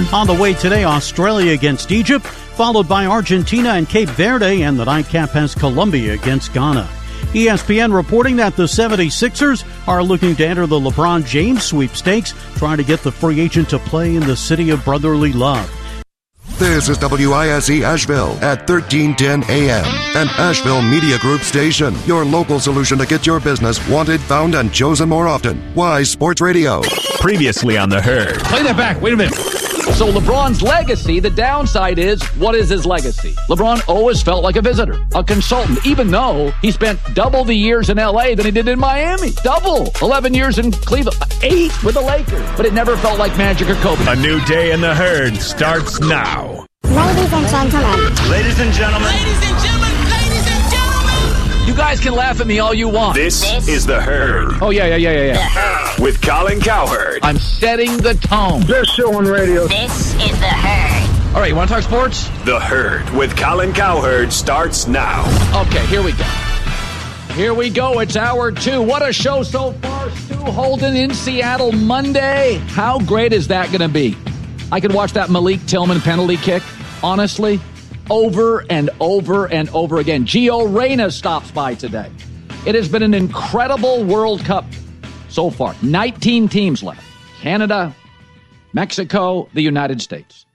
On the way today, Australia against Egypt, followed by Argentina and Cape Verde, and the nightcap has Colombia against Ghana. ESPN reporting that the 76ers are looking to enter the LeBron James sweepstakes, trying to get the free agent to play in the city of brotherly love. This is WISE Asheville at 1310 AM, an Asheville Media Group station. Your local solution to get your business wanted, found, and chosen more often. Wise Sports Radio. Previously on The Herd. Play that back. Wait a minute. So LeBron's legacy, the downside is, what is his legacy? LeBron always felt like a visitor, a consultant, even though he spent double the years in L.A. than he did in Miami. Double. 11 years in Cleveland. 8 with the Lakers. But it never felt like Magic or Kobe. A new day in The Herd starts now. Ladies and gentlemen. Ladies and gentlemen. Ladies and gentlemen. Ladies and gentlemen. You guys can laugh at me all you want. This is The Herd. Oh, yeah. With Colin Cowherd. I'm setting the tone. Best show on radio. This is The Herd. All right, you want to talk sports? The Herd with Colin Cowherd starts now. Okay, here we go. Here we go. It's hour 2. What a show so far. Stu Holden in Seattle Monday. How great is that going to be? I could watch that Malik Tillman penalty kick, honestly, over and over and over again. Gio Reyna stops by today. It has been an incredible World Cup so far. 19 teams left. Canada, Mexico, the United States.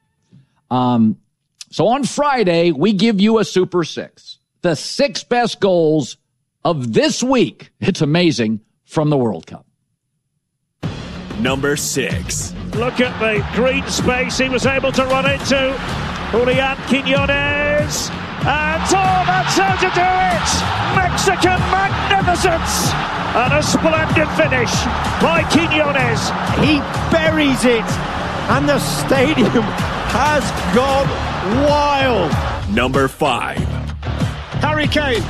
So on Friday, we give you a Super 6. The 6 best goals of this week. It's amazing, from the World Cup. Number 6. Look at the green space he was able to run into. Julian Quiñones. And that's how to do it. Mexican magnificence. And a splendid finish by Quiñones. He buries it. And the stadium has gone wild. Number 5. Harry Kane.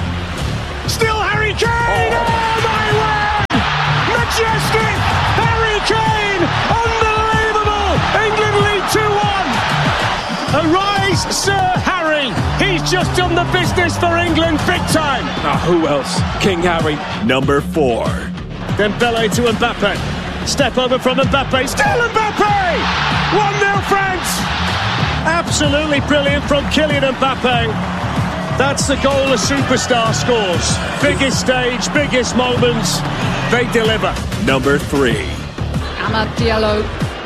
Still Harry Kane. Oh my word. Majestic. Harry Kane. Unbelievable. England lead 2-1. Arise, Sir Harry. He's just done the business for England big time. Who else? King Harry. Number 4. Dembele to Mbappe. Step over from Mbappe. Still Mbappe. 1-0 France. Absolutely brilliant from Kylian Mbappe. That's the goal a superstar scores. Biggest stage, biggest moments. They deliver. Number 3. Amad Diallo.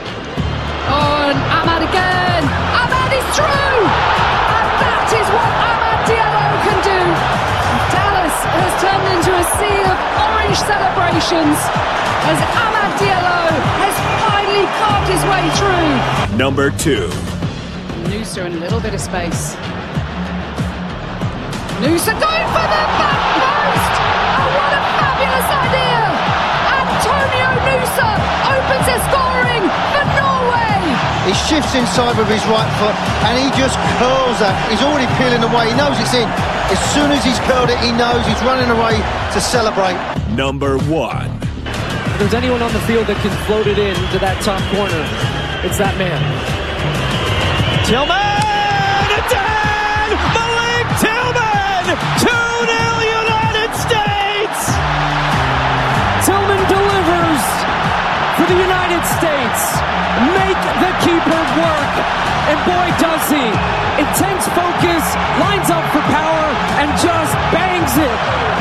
Oh, and Amad again. Amad is through. And that is what Amad Diallo can do. Dallas has turned into a sea of orange celebrations as Amad Diallo has finally carved his way through. Number 2. Noosa in a little bit of space. Noosa going for the back post! Oh, what a fabulous idea! Antonio Noosa opens a scoring for Norway! He shifts inside with his right foot and he just curls that. He's already peeling away. He knows it's in. As soon as he's curled it, he knows he's running away to celebrate. Number 1. If there's anyone on the field that can float it in to that top corner, it's that man. Tillman! Again! Malik Tillman! 2-0 United States! Tillman delivers for the United States. Make the keeper work. And boy, does he. Intense focus, lines up for power, and just bangs it.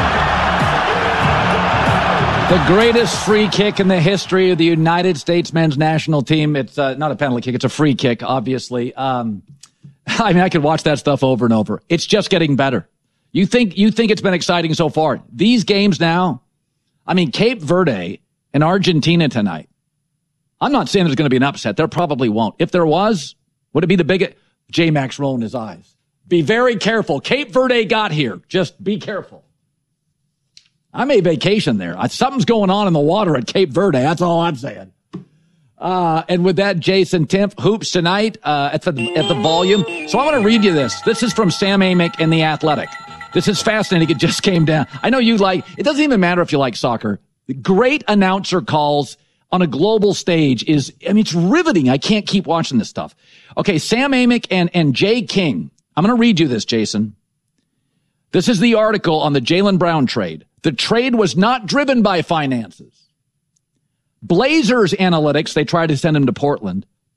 The greatest free kick in the history of the United States men's national team. It's not a penalty kick. It's a free kick, obviously. I mean, I could watch that stuff over and over. It's just getting better. You think it's been exciting so far. These games now, I mean, Cape Verde and Argentina tonight. I'm not saying there's going to be an upset. There probably won't. If there was, would it be the biggest? J-Max rolling his eyes. Be very careful. Cape Verde got here. Just be careful. I may vacation there. Something's going on in the water at Cape Verde. That's all I'm saying. And with that, Jason Timpf, hoops tonight at the volume. So I want to read you this. This is from Sam Amick in The Athletic. This is fascinating. It just came down. I know you like, it doesn't even matter if you like soccer. The great announcer calls on a global stage is, I mean, it's riveting. I can't keep watching this stuff. Okay, Sam Amick and Jay King. I'm going to read you this, Jason. This is the article on the Jaylen Brown trade. The trade was not driven by finances. Blazers analytics, they tried to send him to Portland.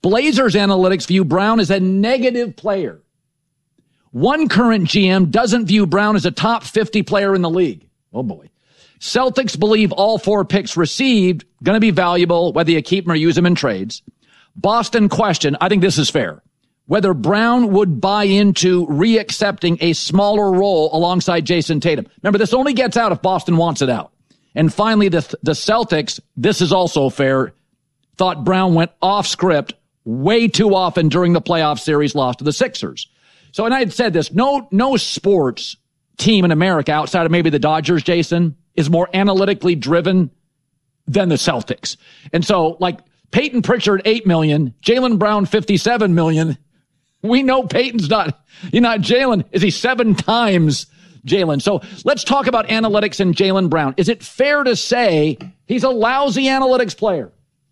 Blazers analytics view Brown as a negative player. One current GM doesn't view Brown as a top 50 player in the league. Oh boy. Celtics believe all 4 picks received going to be valuable, whether you keep them or use them in trades. Boston question, I think this is fair, whether Brown would buy into re-accepting a smaller role alongside Jason Tatum. Remember, this only gets out if Boston wants it out. And finally, the Celtics, this is also fair, thought Brown went off script way too often during the playoff series loss to the Sixers. So, and I had said this, no sports team in America outside of maybe the Dodgers, Jason, is more analytically driven than the Celtics. And so, like, Peyton Pritchard, $8 million, Jaylen Brown, $57 million. We know Peyton's not Jaylen. Is he 7 times Jaylen? So let's talk about analytics and Jaylen Brown. Is it fair to say he's a lousy analytics player?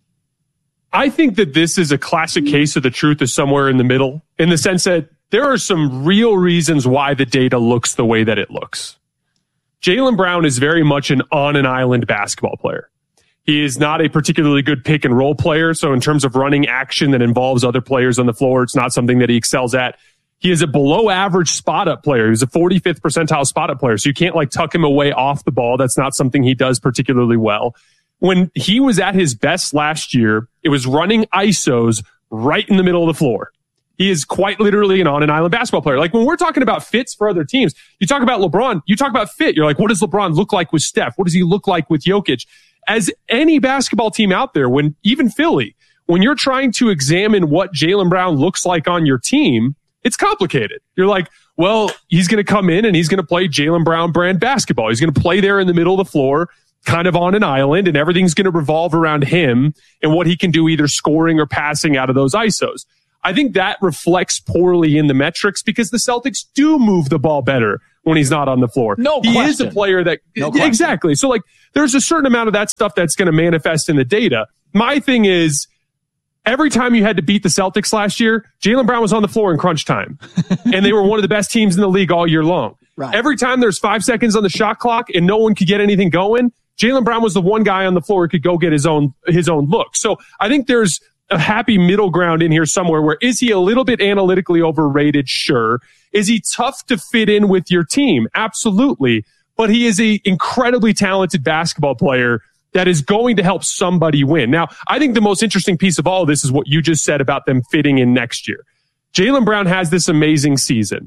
I think that this is a classic case of the truth is somewhere in the middle, in the sense that there are some real reasons why the data looks the way that it looks. Jaylen Brown is very much an on-an-island basketball player. He is not a particularly good pick and roll player. So in terms of running action that involves other players on the floor, it's not something that he excels at. He is a below average spot up player. He's a 45th percentile spot up player. So you can't like tuck him away off the ball. That's not something he does particularly well. When he was at his best last year, it was running ISOs right in the middle of the floor. He is quite literally an on-an-island basketball player. Like when we're talking about fits for other teams, you talk about LeBron, you talk about fit. You're like, what does LeBron look like with Steph? What does he look like with Jokic? As any basketball team out there, when even Philly, when you're trying to examine what Jaylen Brown looks like on your team, it's complicated. You're like, well, he's going to come in and he's going to play Jaylen Brown brand basketball. He's going to play there in the middle of the floor, kind of on an island, and everything's going to revolve around him and what he can do either scoring or passing out of those ISOs. I think that reflects poorly in the metrics because the Celtics do move the ball better when he's not on the floor. He is a player that exactly. So like there's a certain amount of that stuff that's going to manifest in the data. My thing is every time you had to beat the Celtics last year, Jaylen Brown was on the floor in crunch time and they were one of the best teams in the league all year long. Right. Every time there's 5 seconds on the shot clock and no one could get anything going, Jaylen Brown was the one guy on the floor who could go get his own look. So I think there's a happy middle ground in here somewhere where is he a little bit analytically overrated? Sure. Is he tough to fit in with your team? Absolutely. But he is an incredibly talented basketball player that is going to help somebody win. Now, I think the most interesting piece of all of this is what you just said about them fitting in next year. Jaylen Brown has this amazing season.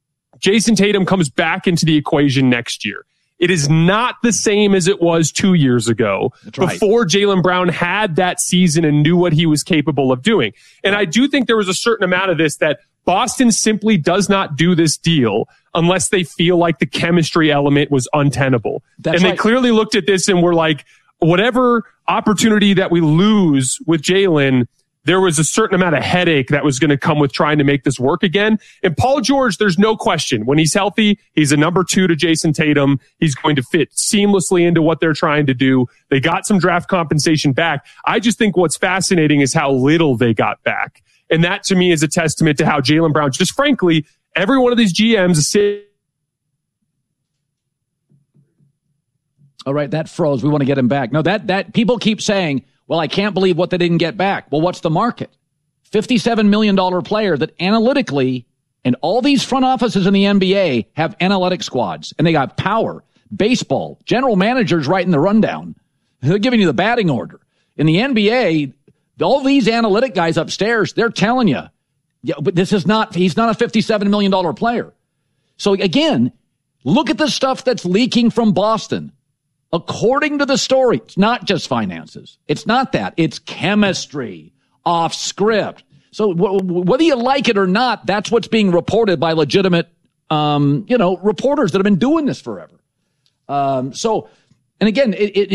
Jason Tatum comes back into the equation next year. It is not the same as it was 2 years ago before Jaylen Brown had that season and knew what he was capable of doing. And I do think there was a certain amount of this that Boston simply does not do this deal unless they feel like the chemistry element was untenable. They clearly looked at this and were like, whatever opportunity that we lose with Jaylen, there was a certain amount of headache that was going to come with trying to make this work again. And Paul George, there's no question. When he's healthy, he's a number 2 to Jason Tatum. He's going to fit seamlessly into what they're trying to do. They got some draft compensation back. I just think what's fascinating is how little they got back. And that to me is a testament to how Jaylen Brown, just frankly, every one of these GMs is all right, that froze. We want to get him back. No, that people keep saying, well, I can't believe what they didn't get back. Well, what's the market? $57 million player that analytically, and all these front offices in the NBA have analytic squads, and they got power, baseball, general managers writing the rundown. They're giving you the batting order. In the NBA, all these analytic guys upstairs, they're telling you, yeah, but he's not a $57 million player. So again, look at the stuff that's leaking from Boston. According to the story, it's not just finances. It's not that. It's chemistry, off script. So whether you like it or not, that's what's being reported by legitimate, reporters that have been doing this forever. And again,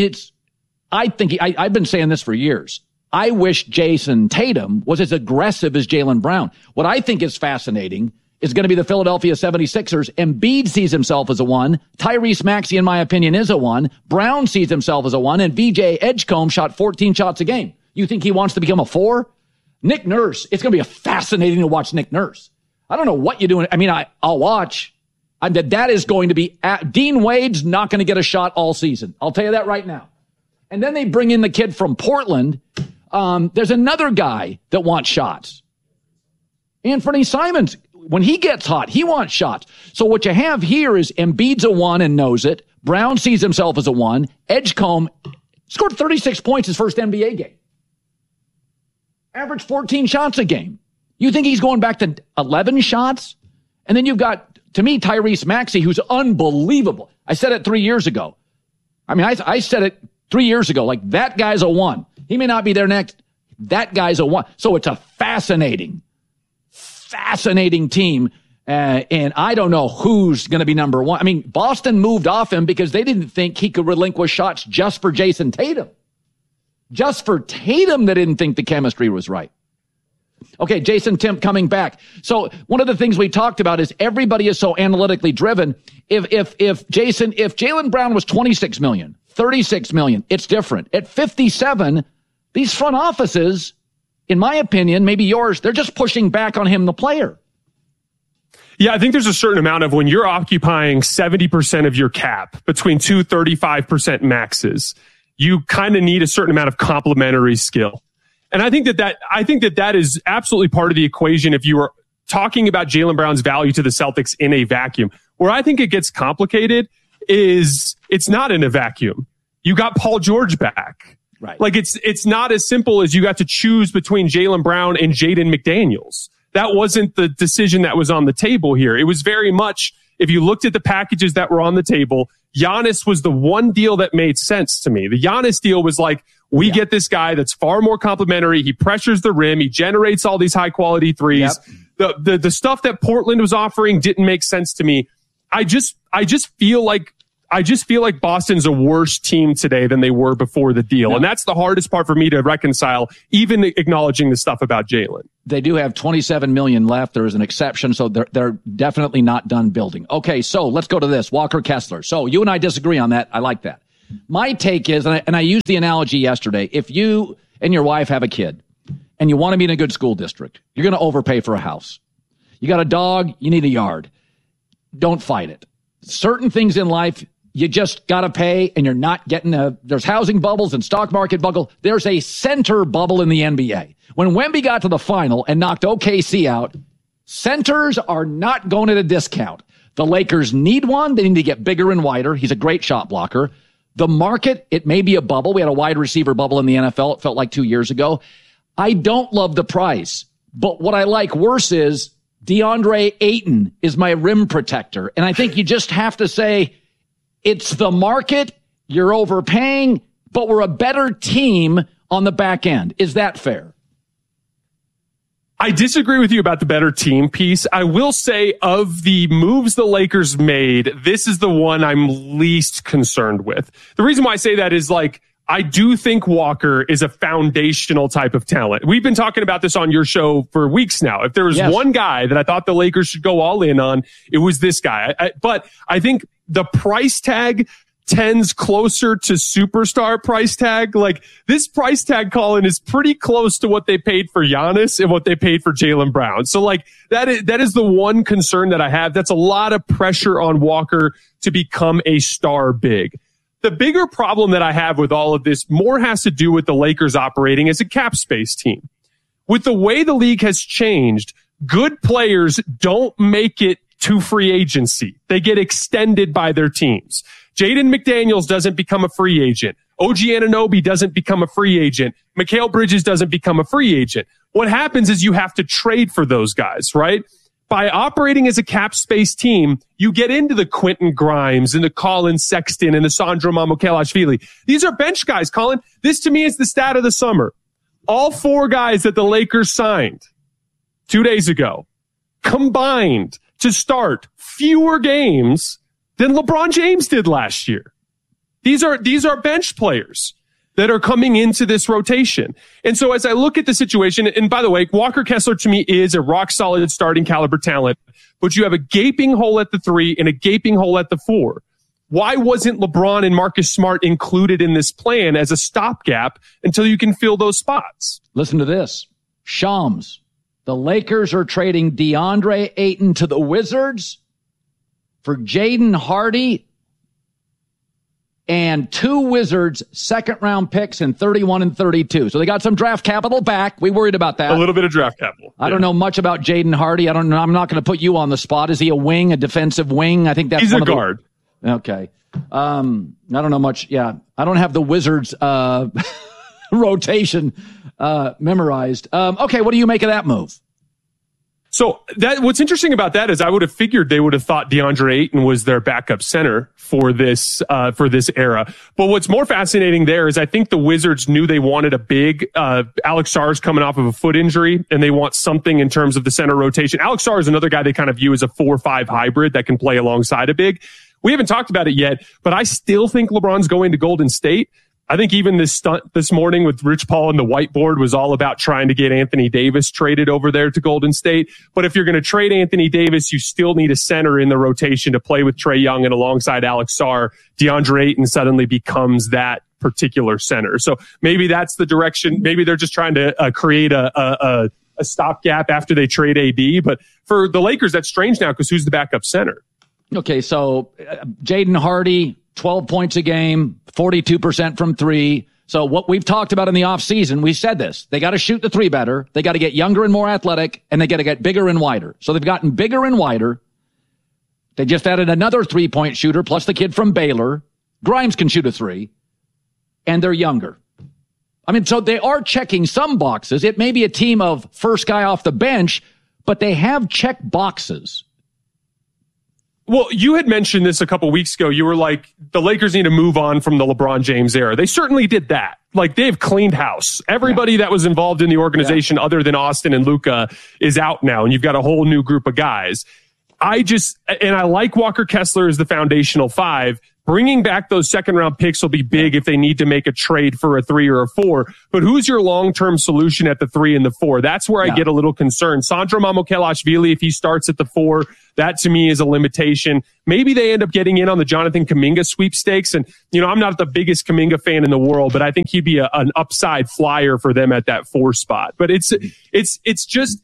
I've been saying this for years. I wish Jason Tatum was as aggressive as Jaylen Brown. What I think is fascinating is going to be the Philadelphia 76ers. Embiid sees himself as a 1. Tyrese Maxey, in my opinion, is a 1. Brown sees himself as a 1. And VJ Edgecombe shot 14 shots a game. You think he wants to become a 4? Nick Nurse, it's going to be fascinating to watch Nick Nurse. I don't know what you're doing. I mean, I'll watch. That is going to be Dean Wade's not going to get a shot all season. I'll tell you that right now. And then they bring in the kid from Portland, There's another guy that wants shots. Anthony Simons, when he gets hot, he wants shots. So what you have here is Embiid's a 1 and knows it. Brown sees himself as a 1. Edgecombe scored 36 points his first NBA game. Averaged 14 shots a game. You think he's going back to 11 shots? And then you've got, to me, Tyrese Maxey, who's unbelievable. I said it 3 years ago. I mean, I said it 3 years ago. Like, that guy's a 1. He may not be there next. That guy's a 1. So it's a fascinating team. And I don't know who's going to be number 1. I mean, Boston moved off him because they didn't think he could relinquish shots just for Jason Tatum. Just for Tatum, they didn't think the chemistry was right. Okay, Jason Timpf coming back. So one of the things we talked about is everybody is so analytically driven. If Jaylen Brown was 26 million, 36 million, it's different. At 57, these front offices, in my opinion, maybe yours, they're just pushing back on him, the player. Yeah, I think there's a certain amount of when you're occupying 70% of your cap between two 35% maxes, you kind of need a certain amount of complementary skill. And I think that is absolutely part of the equation if you are talking about Jaylen Brown's value to the Celtics in a vacuum. Where I think it gets complicated is it's not in a vacuum. You got Paul George back. Right. Like it's not as simple as you got to choose between Jaylen Brown and Jaden McDaniels. That wasn't the decision that was on the table here. It was very much, if you looked at the packages that were on the table, Giannis was the one deal that made sense to me. The Giannis deal was like, we get this guy that's far more complimentary. He pressures the rim. He generates all these high quality threes. Yep. The stuff that Portland was offering didn't make sense to me. I just feel like Boston's a worse team today than they were before the deal. No. And that's the hardest part for me to reconcile, even acknowledging the stuff about Jaylen. They do have 27 million left. There is an exception, so they're definitely not done building. Okay, so let's go to this. Walker Kessler. So you and I disagree on that. I like that. My take is, and I used the analogy yesterday, if you and your wife have a kid and you want to be in a good school district, you're going to overpay for a house. You got a dog, you need a yard. Don't fight it. Certain things in life, you just got to pay, and you're not getting there's housing bubbles and stock market bubble. There's a center bubble in the NBA. When Wemby got to the final and knocked OKC out, centers are not going at a discount. The Lakers need one. They need to get bigger and wider. He's a great shot blocker. The market, it may be a bubble. We had a wide receiver bubble in the NFL. It felt like 2 years ago. I don't love the price, but what I like worse is DeAndre Ayton is my rim protector. And I think you just have to say, it's the market, you're overpaying, but we're a better team on the back end. Is that fair? I disagree with you about the better team piece. I will say, of the moves the Lakers made, this is the one I'm least concerned with. The reason why I say that is, like, I do think Walker is a foundational type of talent. We've been talking about this on your show for weeks now. If there was one guy that I thought the Lakers should go all in on, it was this guy. But I think the price tag tends closer to superstar price tag. Like, this price tag, Colin, is pretty close to what they paid for Giannis and what they paid for Jaylen Brown. So, like, that is the one concern that I have. That's a lot of pressure on Walker to become a star big. The bigger problem that I have with all of this more has to do with the Lakers operating as a cap space team. With the way the league has changed, good players don't make it to free agency. They get extended by their teams. Jaden McDaniels doesn't become a free agent. OG Anunoby doesn't become a free agent. Mikal Bridges doesn't become a free agent. What happens is you have to trade for those guys, right? By operating as a cap space team, you get into the Quentin Grimes and the Colin Sexton and the Sandro Mamukelashvili. These are bench guys, Colin. This to me is the stat of the summer. All four guys that the Lakers signed 2 days ago combined to start fewer games than LeBron James did last year. These are bench players that are coming into this rotation. And so as I look at the situation, and by the way, Walker Kessler to me is a rock solid starting caliber talent, but you have a gaping hole at the 3 and a gaping hole at the 4. Why wasn't LeBron and Marcus Smart included in this plan as a stopgap until you can fill those spots? Listen to this. Shams, the Lakers are trading DeAndre Ayton to the Wizards for Jaden Hardy and 2 Wizards second-round picks in 31 and 32. So they got some draft capital back. We worried about that. A little bit of draft capital. I don't know much about Jaden Hardy. I don't know. I'm not going to put you on the spot. Is he a wing, a defensive wing? I think that's he's a guard. Okay. I don't know much. Yeah. I don't have the Wizards rotation memorized. Okay, what do you make of that move? So what's interesting about that is I would have figured they would have thought DeAndre Ayton was their backup center for this era. But what's more fascinating there is I think the Wizards knew they wanted a big, Alex Sarr's coming off of a foot injury, and they want something in terms of the center rotation. Alex Sarr is another guy they kind of view as a 4-5 hybrid that can play alongside a big. We haven't talked about it yet, but I still think LeBron's going to Golden State. I think even this stunt this morning with Rich Paul and the whiteboard was all about trying to get Anthony Davis traded over there to Golden State. But if you're going to trade Anthony Davis, you still need a center in the rotation to play with Trae Young, and alongside Alex Sarr, DeAndre Ayton suddenly becomes that particular center. So maybe that's the direction. Maybe they're just trying to create a stopgap after they trade AD. But for the Lakers, that's strange now because who's the backup center? Okay, so Jaden Hardy, 12 points a game, 42% from 3. So what we've talked about in the offseason, we said this. They got to shoot the 3 better. They got to get younger and more athletic, and they got to get bigger and wider. So they've gotten bigger and wider. They just added another 3-point shooter, plus the kid from Baylor. Grimes can shoot a 3, and they're younger. I mean, so they are checking some boxes. It may be a team of first guy off the bench, but they have checked boxes. Well, you had mentioned this a couple weeks ago. You were like, the Lakers need to move on from the LeBron James era. They certainly did that. Like, they've cleaned house. Everybody that was involved in the organization other than Austin and Luka is out now, and you've got a whole new group of guys. I like Walker Kessler as the foundational 5. Bringing back those second-round picks will be big if they need to make a trade for a 3 or a 4. But who's your long-term solution at the 3 and the 4? That's where I get a little concerned. Sandro Mamukelashvili, if he starts at the 4, that to me is a limitation. Maybe they end up getting in on the Jonathan Kuminga sweepstakes. And, I'm not the biggest Kuminga fan in the world, but I think he'd be an upside flyer for them at that 4 spot. But it's just...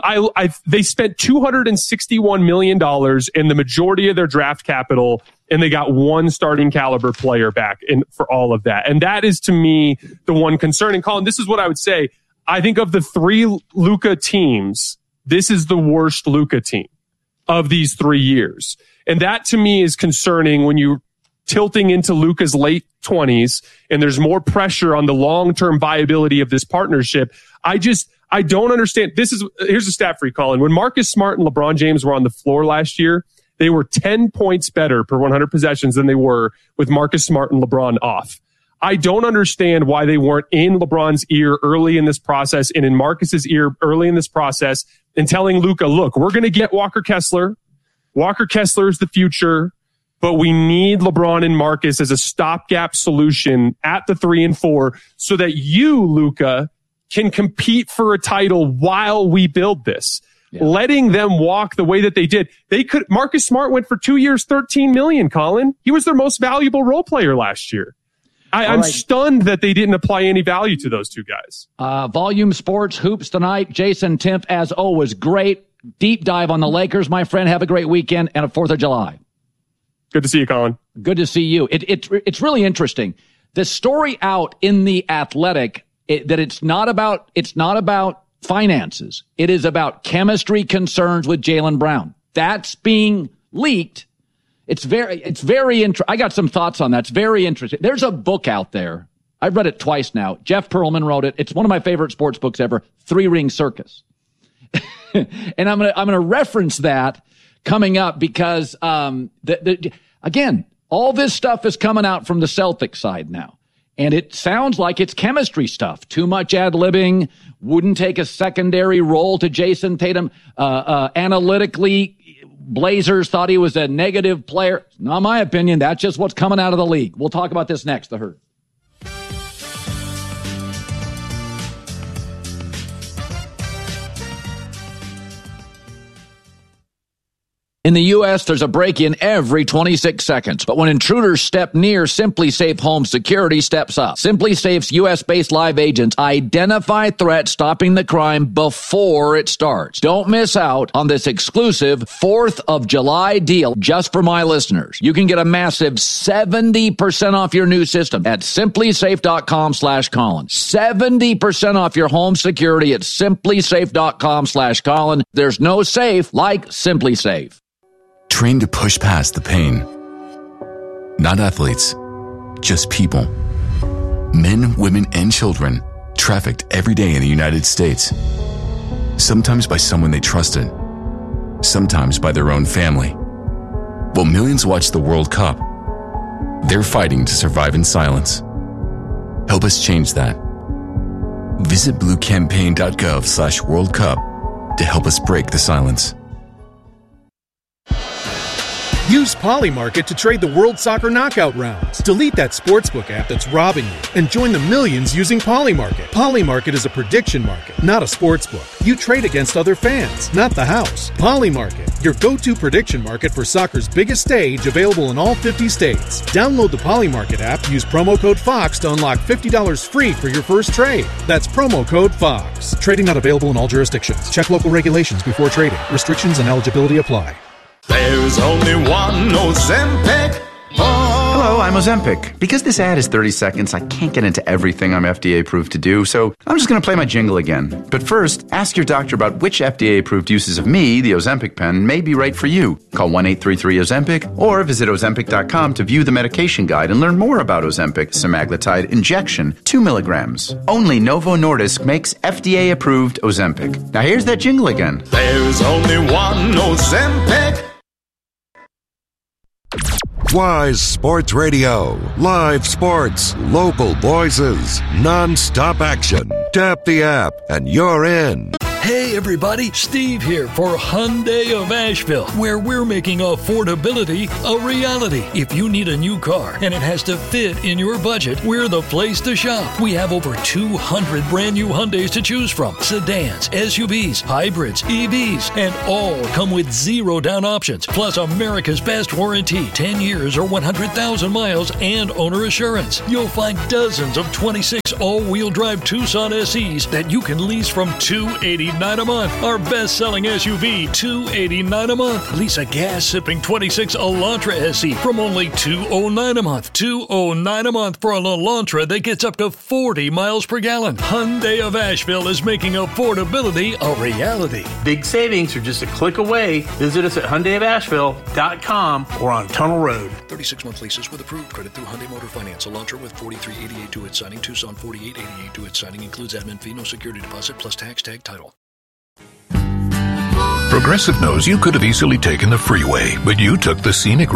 they spent $261 million in the majority of their draft capital, and they got 1 starting caliber player back for all of that. And that is, to me, the one concern. And Colin, this is what I would say. I think of the 3 Luka teams, this is the worst Luka team of these 3 years. And that, to me, is concerning when you're tilting into Luka's late 20s and there's more pressure on the long-term viability of this partnership. I don't understand. Here's a stat for you, Colin. When Marcus Smart and LeBron James were on the floor last year, they were 10 points better per 100 possessions than they were with Marcus Smart and LeBron off. I don't understand why they weren't in LeBron's ear early in this process and in Marcus's ear early in this process and telling Luka, look, we're going to get Walker Kessler. Walker Kessler is the future, but we need LeBron and Marcus as a stopgap solution at the 3 and 4 so that you, Luka, can compete for a title while we build this. Yeah. Letting them walk the way that they did. Marcus Smart went for 2 years, $13 million, Colin. He was their most valuable role player last year. I'm stunned that they didn't apply any value to those 2 guys. Volume Sports Hoops tonight. Jason Timpf, as always, great deep dive on the Lakers, my friend. Have a great weekend and a 4th of July. Good to see you, Colin. Good to see you. It's really interesting. The story out in The Athletic that it's not about finances. It is about chemistry concerns with Jaylen Brown. That's being leaked. It's very interesting. I got some thoughts on that. It's very interesting. There's a book out there. I've read it twice now. Jeff Pearlman wrote it. It's one of my favorite sports books ever, 3 Ring Circus. And I'm going to reference that coming up because, again, all this stuff is coming out from the Celtics side now. And it sounds like it's chemistry stuff. Too much ad-libbing, wouldn't take a secondary role to Jason Tatum. Analytically, Blazers thought he was a negative player. Not my opinion. That's just what's coming out of the league. We'll talk about this next, The Herd. In the U.S., there's a break-in every 26 seconds. But when intruders step near, SimpliSafe Home Security steps up. SimpliSafe's U.S.-based live agents identify threats, stopping the crime before it starts. Don't miss out on this exclusive 4th of July deal just for my listeners. You can get a massive 70% off your new system at SimpliSafe.com/Colin. 70% off your home security at SimpliSafe.com/Colin. There's no safe like SimpliSafe. Trained to push past the pain. Not athletes, just people. Men, women, and children trafficked every day in the United States. Sometimes by someone they trusted. Sometimes by their own family. While millions watch the World Cup, they're fighting to survive in silence. Help us change that. Visit bluecampaign.gov/World Cup to help us break the silence. Use Polymarket to trade the World Soccer Knockout rounds. Delete that sportsbook app that's robbing you and join the millions using Polymarket. Polymarket is a prediction market, not a sportsbook. You trade against other fans, not the house. Polymarket, your go-to prediction market for soccer's biggest stage, available in all 50 states. Download the Polymarket app, use promo code FOX to unlock $50 free for your first trade. That's promo code FOX. Trading not available in all jurisdictions. Check local regulations before trading. Restrictions and eligibility apply. There's only one Ozempic. Hello, I'm Ozempic. Because this ad is 30 seconds, I can't get into everything I'm FDA approved to do, so I'm just going to play my jingle again. But first, ask your doctor about which FDA approved uses of me, the Ozempic pen, may be right for you. Call 1-833-OZEMPIC or visit Ozempic.com to view the medication guide and learn more about Ozempic semaglutide injection, 2 milligrams. Only Novo Nordisk makes FDA approved Ozempic. Now here's that jingle again. There's only one Ozempic. Wise Sports Radio. Live sports, local voices, non-stop action. Tap the app and you're in. Hey everybody, Steve here for Hyundai of Asheville, where we're making affordability a reality. If you need a new car and it has to fit in your budget, we're the place to shop. We have over 200 brand new Hyundais to choose from. Sedans, SUVs, hybrids, EVs, and all come with 0 down options. Plus America's best warranty, 10 years or 100,000 miles and owner assurance. You'll find dozens of 26 all-wheel drive Tucson SEs that you can lease from $289 a month. Our best-selling SUV, $289 a month. Lease a gas-sipping 26 Elantra SE from only $209 a month. $209 a month for an Elantra that gets up to 40 miles per gallon. Hyundai of Asheville is making affordability a reality. Big savings are just a click away. Visit us at HyundaiofAsheville.com or on Tunnel Road. 36-month leases with approved credit through Hyundai Motor Finance. Elantra with $43.88 due at signing. Tucson $48.88 due at signing. Includes admin fee, no security deposit, plus tax, tag, title. Progressive knows you could have easily taken the freeway, but you took the scenic